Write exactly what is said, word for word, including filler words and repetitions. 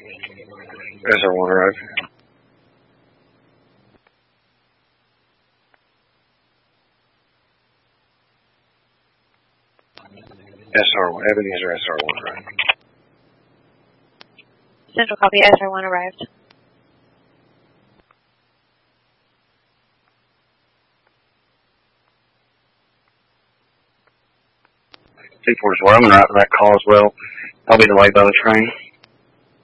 S R one arrived. S R one, Ebenezer S R one arrived. Central copy, S R one arrived. C four is where I'm going to write that call as well. I'll be delayed by the train.